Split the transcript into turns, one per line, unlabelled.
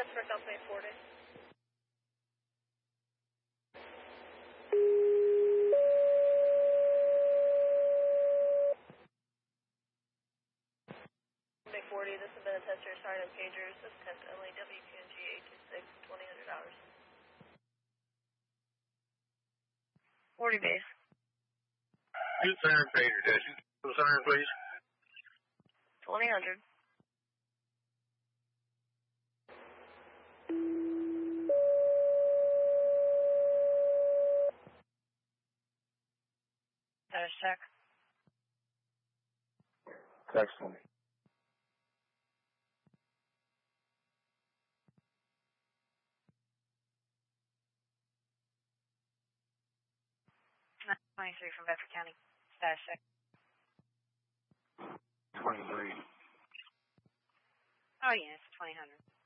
That's for company 40. Company 40, this has been a tester assigned of pagers. This is test only WQNG 826, $2,000. 40 base.
Two siren pager testing. Siren, please.
2000. Status check.
Text for me.
No, 23 from Bedford County. Status check.
23.
Oh, yeah, it's 2000.